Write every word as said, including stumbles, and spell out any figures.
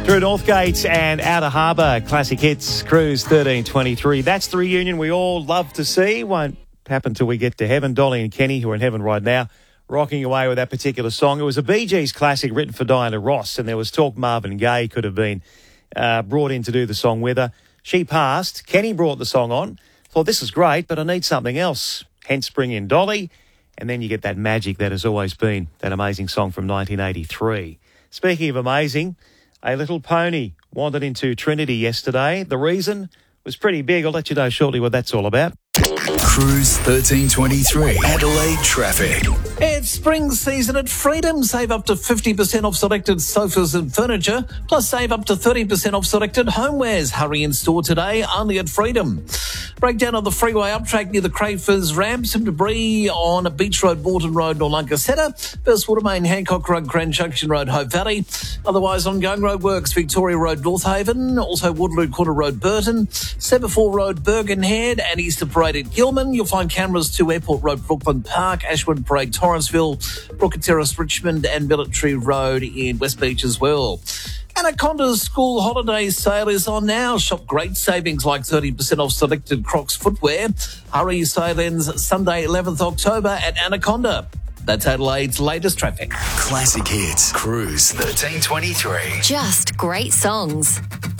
Through Northgate and Outer Harbour, classic hits, Cruise thirteen twenty-three. That's the reunion we all love to see. Won't happen till we get to heaven. Dolly and Kenny, who are in heaven right now, rocking away with that particular song. It was a Bee Gees classic written for Diana Ross, and there was talk Marvin Gaye could have been uh, brought in to do the song with her. She passed. Kenny brought the song on. Thought, this is great, but I need something else. Hence bring in Dolly, and then you get that magic that has always been that amazing song from nineteen eighty-three. Speaking of amazing, A Little Pony wandered into Trinity yesterday. The reason was pretty big. I'll let you know shortly what that's all about. Cruise thirteen twenty-three, Adelaide traffic. It's spring season at Freedom. Save up to fifty percent off selected sofas and furniture, plus save up to thirty percent off selected homewares. Hurry in store today, only at Freedom. Breakdown on the freeway uptrack near the Crayfors ramp. Some debris on Beach Road, Moreton Road, Noarlunga. First Water Main, Hancock Road, Grand Junction Road, Hope Valley. Otherwise, ongoing roadworks, Victoria Road, North Haven. Also Waterloo Corner Road, Burton. Semaphore Road, Bergenhead, and Easter Parade at Gilman. You'll find cameras to Airport Road, Brooklyn Park, Ashwood Parade, Torrenceville, Brooker Terrace, Richmond, and Military Road in West Beach as well. Anaconda's school holiday sale is on now. Shop great savings like thirty percent off selected Crocs footwear. Hurry, sale ends Sunday, eleventh October at Anaconda. That's Adelaide's latest traffic. Classic hits, Cruise thirteen twenty-three. Just great songs.